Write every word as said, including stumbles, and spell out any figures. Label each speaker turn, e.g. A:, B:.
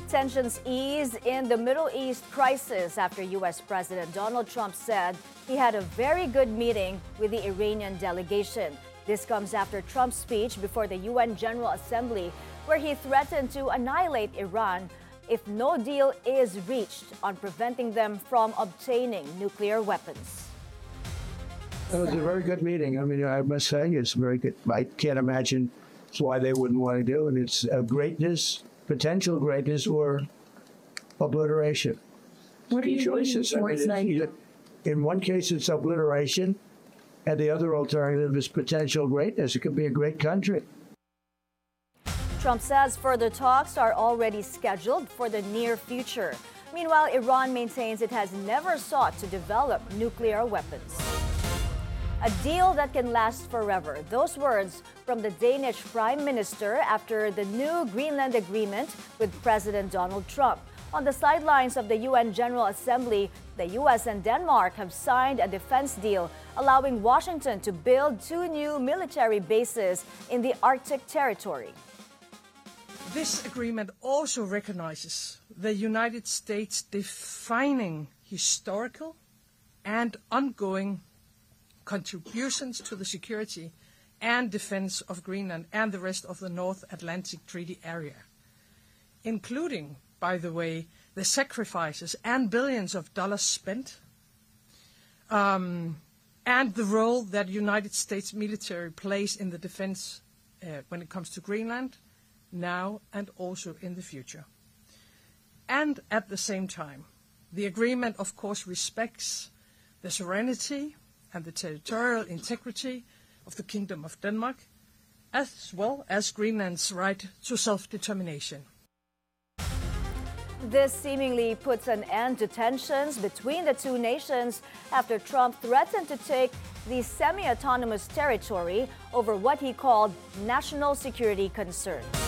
A: Tensions ease in the Middle East crisis after U S President Donald Trump said he had a very good meeting with the Iranian delegation. This comes after Trump's speech before the U N General Assembly, where he threatened to annihilate Iran if no deal is reached on preventing them from obtaining nuclear weapons.
B: It was a very good meeting. I mean, I must say, it's very good. I can't imagine why they wouldn't want to do it. It's a greatness, potential greatness, or obliteration.
C: What are you
B: choices? I mean, it's, in one case, it's obliteration, and the other alternative is potential greatness. It could be a great country.
A: Trump says further talks are already scheduled for the near future. Meanwhile, Iran maintains it has never sought to develop nuclear weapons. A deal that can last forever. Those words from the Danish Prime Minister after the new Greenland Agreement with President Donald Trump. On the sidelines of the U N General Assembly, the U S and Denmark have signed a defense deal allowing Washington to build two new military bases in the Arctic territory.
D: This agreement also recognizes the United States defining historical and ongoing contributions to the security and defense of Greenland and the rest of the North Atlantic Treaty Area, including, by the way, the sacrifices and billions of dollars spent, um, and the role that United States military plays in the defense uh, when it comes to Greenland, now and also in the future. And at the same time, the agreement, of course, respects the sovereignty and the territorial integrity of the Kingdom of Denmark, as well as Greenland's right to self-determination.
A: This seemingly puts an end to tensions between the two nations after Trump threatened to take the semi-autonomous territory over what he called national security concerns.